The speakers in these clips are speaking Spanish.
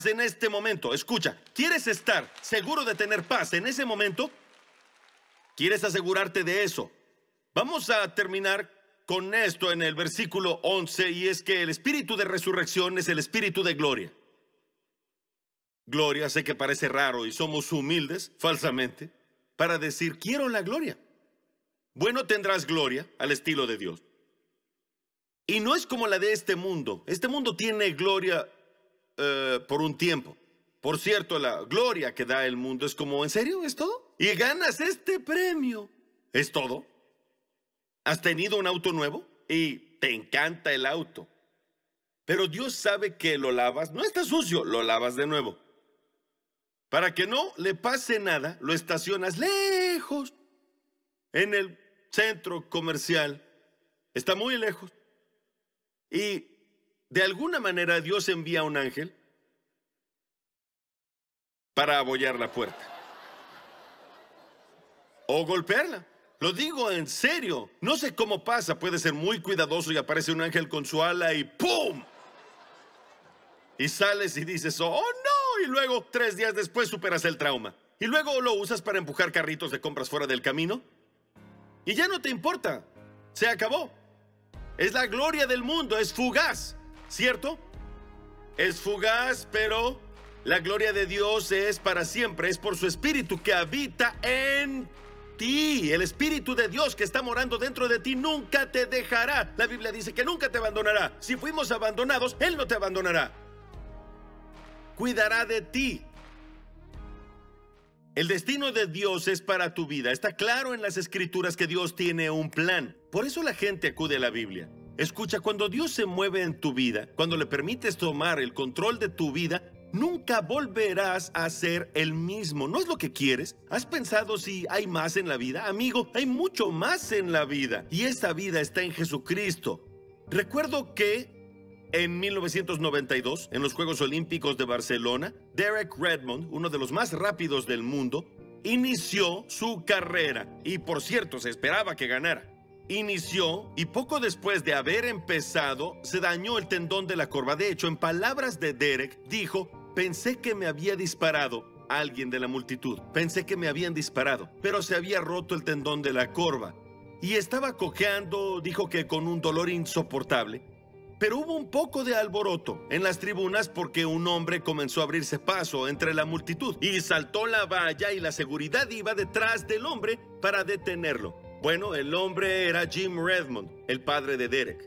en este momento. Escucha, ¿quieres estar seguro de tener paz en ese momento? ¿Quieres asegurarte de eso? Vamos a terminar con esto en el versículo 11, y es que el espíritu de resurrección es el espíritu de gloria. Gloria, sé que parece raro y somos humildes, falsamente, para decir, quiero la gloria. Bueno, tendrás gloria al estilo de Dios. Y no es como la de este mundo. Este mundo tiene gloria por un tiempo. Por cierto, la gloria que da el mundo es como, ¿en serio? ¿Es todo? Y ganas este premio. ¿Es todo? ¿Has tenido un auto nuevo? Y te encanta el auto. Pero Dios sabe que lo lavas. No está sucio, lo lavas de nuevo. Para que no le pase nada, lo estacionas lejos. En el centro comercial. Está muy lejos. Y de alguna manera Dios envía a un ángel para abollar la puerta. O golpearla. Lo digo en serio. No sé cómo pasa. Puede ser muy cuidadoso y aparece un ángel con su ala y ¡pum! Y sales y dices, ¡oh no! Y luego, 3 días después, superas el trauma. Y luego lo usas para empujar carritos de compras fuera del camino. Y ya no te importa. Se acabó. Es la gloria del mundo. Es fugaz. ¿Cierto? Es fugaz, pero la gloria de Dios es para siempre. Es por su espíritu que habita en ti. El espíritu de Dios que está morando dentro de ti nunca te dejará. La Biblia dice que nunca te abandonará. Si fuimos abandonados, Él no te abandonará. Cuidará de ti. El destino de Dios es para tu vida. Está claro en las Escrituras que Dios tiene un plan. Por eso la gente acude a la Biblia. Escucha, cuando Dios se mueve en tu vida, cuando le permites tomar el control de tu vida, nunca volverás a ser el mismo. ¿No es lo que quieres? ¿Has pensado si hay más en la vida? Amigo, hay mucho más en la vida. Y esta vida está en Jesucristo. Recuerdo que en 1992, en los Juegos Olímpicos de Barcelona, Derek Redmond, uno de los más rápidos del mundo, inició su carrera. Y por cierto, se esperaba que ganara. Inició y poco después de haber empezado, se dañó el tendón de la corva. De hecho, en palabras de Derek, dijo, pensé que me había disparado alguien de la multitud. Pensé que me habían disparado, pero se había roto el tendón de la corva. Y estaba cojeando, dijo que con un dolor insoportable. Pero hubo un poco de alboroto en las tribunas porque un hombre comenzó a abrirse paso entre la multitud y saltó la valla y la seguridad iba detrás del hombre para detenerlo. Bueno, el hombre era Jim Redmond, el padre de Derek.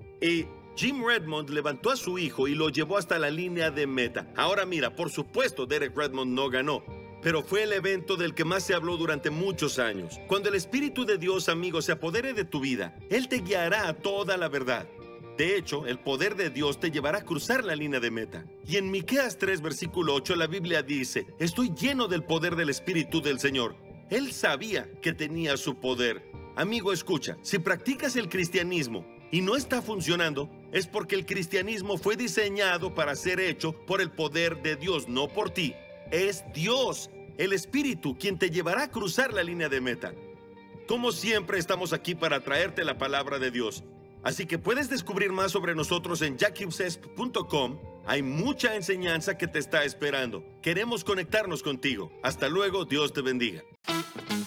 Y Jim Redmond levantó a su hijo y lo llevó hasta la línea de meta. Ahora mira, por supuesto Derek Redmond no ganó, pero fue el evento del que más se habló durante muchos años. Cuando el Espíritu de Dios, amigo, se apodere de tu vida, Él te guiará a toda la verdad. De hecho, el poder de Dios te llevará a cruzar la línea de meta. Y en Miqueas 3, versículo 8, la Biblia dice, estoy lleno del poder del Espíritu del Señor. Él sabía que tenía su poder. Amigo, escucha, si practicas el cristianismo y no está funcionando, es porque el cristianismo fue diseñado para ser hecho por el poder de Dios, no por ti. Es Dios, el Espíritu, quien te llevará a cruzar la línea de meta. Como siempre, estamos aquí para traerte la palabra de Dios. Así que puedes descubrir más sobre nosotros en jackhibbsesp.com. Hay mucha enseñanza que te está esperando. Queremos conectarnos contigo. Hasta luego, Dios te bendiga.